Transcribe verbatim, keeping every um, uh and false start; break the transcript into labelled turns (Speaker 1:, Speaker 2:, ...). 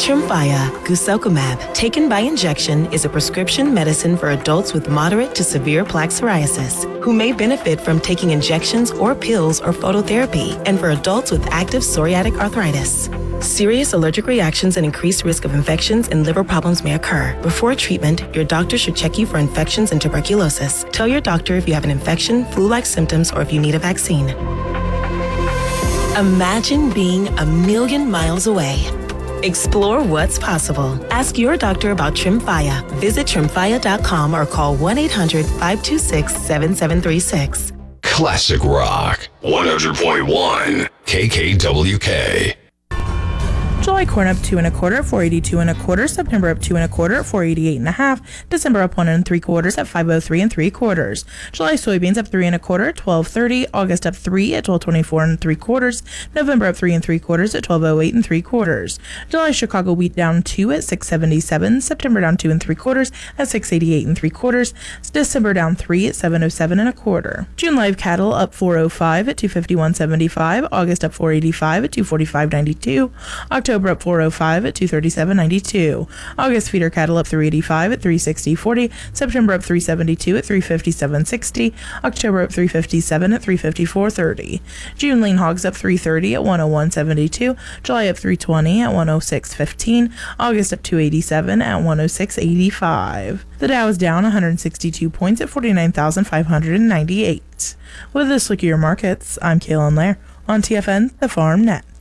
Speaker 1: Tremfya, guselkumab, taken by injection, is a prescription medicine for adults with moderate to severe plaque psoriasis who may benefit from taking injections or pills or phototherapy, and for adults with active psoriatic arthritis. Serious allergic reactions and increased risk of infections and liver problems may occur. Before treatment, your doctor should check you for infections and tuberculosis. Tell your doctor if you have an infection, flu-like symptoms, or if you need a vaccine. Imagine being a million miles away. Explore what's possible. Ask your doctor about Tremfya. Visit tremfya dot com or call one eight hundred, five two six, seven seven three six.
Speaker 2: Classic Rock, one hundred point one K K W K.
Speaker 3: July corn up two and a quarter, four eighty-two and a quarter. September up two and a quarter, four eighty-eight and a half. December up one and three quarters at five oh three and three quarters. July soybeans up three and a quarter at twelve thirty. August up three at twelve twenty-four and three quarters. November up three and three quarters at twelve oh eight and three quarters. July Chicago wheat down two at six seventy-seven. September down two and three quarters at six eighty-eight and three quarters. December down three at seven oh seven and a quarter. June live cattle up four oh five at two fifty-one seventy-five. August up four eighty-five at two forty-five ninety-two. October up four oh five at two thirty-seven ninety-two. August feeder cattle up three eighty-five at three sixty forty. September up three seventy-two at three fifty-seven sixty. October up three fifty-seven at three fifty-four thirty. June lean hogs up three thirty at one oh one seventy-two. July up three twenty at one oh six fifteen. August up two eighty-seven at one oh six eighty-five. The Dow is down one hundred sixty-two points at forty-nine thousand five hundred ninety-eight. With this look at your markets, I'm Kaylin Lair on T F N, the Farm Net.